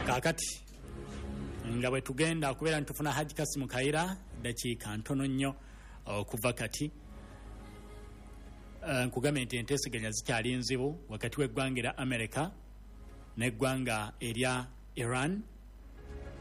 kakati nga bwe tugenda okubeera ntufuna Haji Kasimu Kaira dakiika ntono nnyo okuva kati. Nkugambye nti enteeseganya zikyali nzibu wakati w'eggwanga erya America n'eggwanga erya Iran.